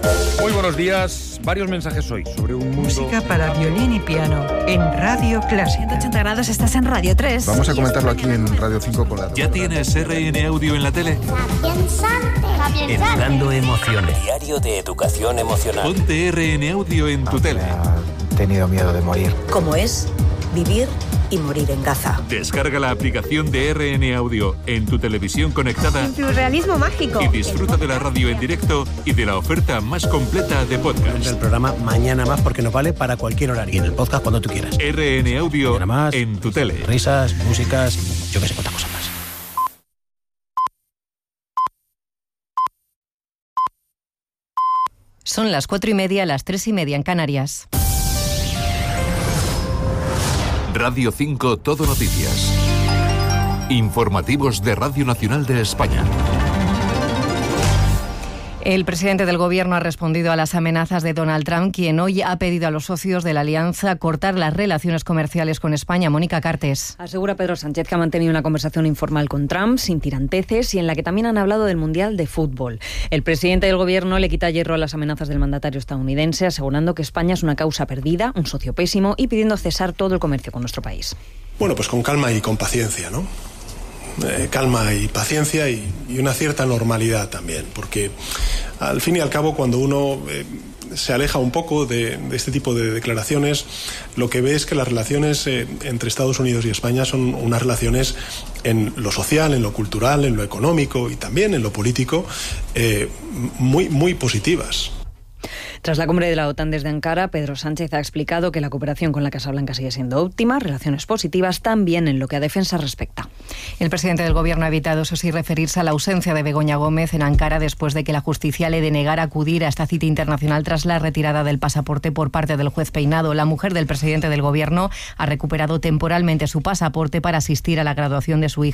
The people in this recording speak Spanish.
Muy buenos días. Varios mensajes hoy sobre un mundo... Música para violín y piano en Radio Clásica. 180 grados, estás en Radio 3. Vamos a comentarlo aquí en Radio 5 con la... ¿Ya tienes RN Audio en la tele? Educando emociones. Diario de educación emocional. Ponte RN Audio en tu tele. He tenido miedo de morir. Como es vivir y morir en Gaza. Descarga la aplicación de RN Audio en tu televisión conectada. Surrealismo mágico. Y disfruta de la radio en directo y de la oferta más completa de podcast. El programa Mañana Más porque nos vale para cualquier horario. Y en el podcast cuando tú quieras. RN Audio Más, en tu tele. Risas, músicas, yo que sé cuántas cosas más. Son las 4:30, las 3:30 en Canarias. Radio 5 Todo Noticias. Informativos de Radio Nacional de España. El presidente del Gobierno ha respondido a las amenazas de Donald Trump, quien hoy ha pedido a los socios de la alianza cortar las relaciones comerciales con España. Mónica Cartes. Asegura Pedro Sánchez que ha mantenido una conversación informal con Trump, sin tiranteces, y en la que también han hablado del Mundial de Fútbol. El presidente del Gobierno le quita hierro a las amenazas del mandatario estadounidense, asegurando que España es una causa perdida, un socio pésimo, y pidiendo cesar todo el comercio con nuestro país. Bueno, pues con calma y con paciencia, ¿no? Calma y paciencia y una cierta normalidad también, porque al fin y al cabo cuando uno se aleja un poco de este tipo de declaraciones, lo que ve es que las relaciones entre Estados Unidos y España son unas relaciones en lo social, en lo cultural, en lo económico y también en lo político muy, muy positivas. Tras la cumbre de la OTAN desde Ankara, Pedro Sánchez ha explicado que la cooperación con la Casa Blanca sigue siendo óptima, relaciones positivas también en lo que a defensa respecta. El presidente del Gobierno ha evitado, eso sí, referirse a la ausencia de Begoña Gómez en Ankara después de que la justicia le denegara acudir a esta cita internacional tras la retirada del pasaporte por parte del juez Peinado. La mujer del presidente del Gobierno ha recuperado temporalmente su pasaporte para asistir a la graduación de su hija